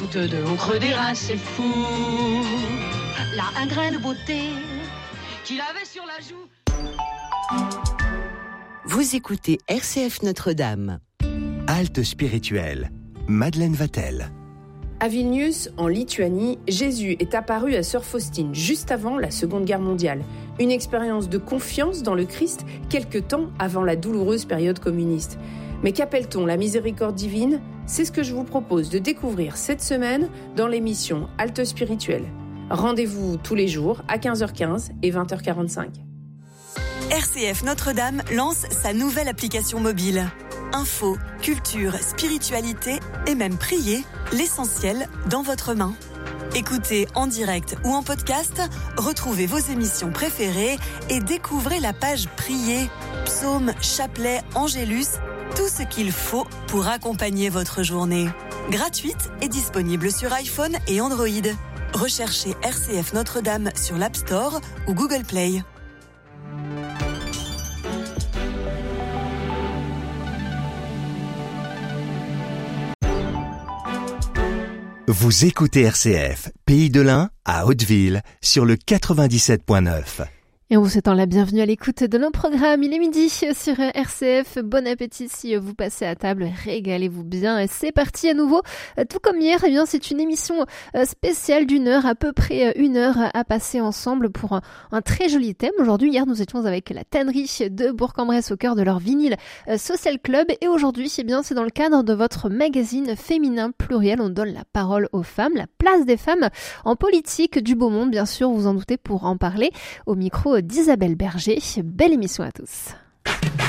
toutes deux au creux des reins, c'est fou. Là, un grain de beauté qu'il avait sur la joue. Vous écoutez RCF Notre-Dame. Halte spirituelle. Madeleine Vatel. À Vilnius, en Lituanie, Jésus est apparu à Sœur Faustine juste avant la Seconde Guerre mondiale. Une expérience de confiance dans le Christ quelque temps avant la douloureuse période communiste. Mais qu'appelle-t-on la miséricorde divine ? C'est ce que je vous propose de découvrir cette semaine dans l'émission Halte spirituelle. Rendez-vous tous les jours à 15h15 et 20h45. RCF Notre-Dame lance sa nouvelle application mobile. Info, culture, spiritualité et même prier, l'essentiel dans votre main. Écoutez en direct ou en podcast, retrouvez vos émissions préférées et découvrez la page Prier, psaumes, chapelets, angélus, tout ce qu'il faut pour accompagner votre journée. Gratuite et disponible sur iPhone et Android. Recherchez RCF Notre-Dame sur l'App Store ou Google Play. Vous écoutez RCF, Pays de l'Ain, à Hauteville, sur le 97.9. Et en vous souhaitant la bienvenue à l'écoute de nos programmes. Il est midi sur RCF. Bon appétit si vous passez à table. Régalez-vous bien. Et c'est parti à nouveau. Tout comme hier, eh bien, c'est une émission spéciale d'une heure, à peu près 1 heure à passer ensemble pour un très joli thème. Aujourd'hui, hier, nous étions avec la tannerie de Bourg-en-Bresse au cœur de leur vinyle Social Club. Et aujourd'hui, eh bien, c'est dans le cadre de votre magazine féminin pluriel. On donne la parole aux femmes, la place des femmes en politique du beau monde, bien sûr, vous en doutez, pour en parler au micro d'Isabelle Berger. Belle émission à tous.